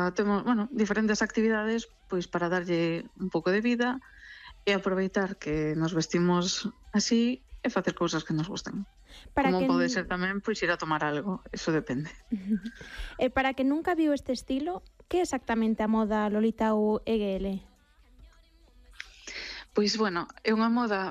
temos, diferentes actividades pois para darlle un pouco de vida e aproveitar que nos vestimos así e facer cousas que nos gusten. Para Como quen pode ser tamén pois ir a tomar algo, eso depende. E para quen nunca viu este estilo, que é exactamente a moda Lolita ou EGL? Pois, é unha moda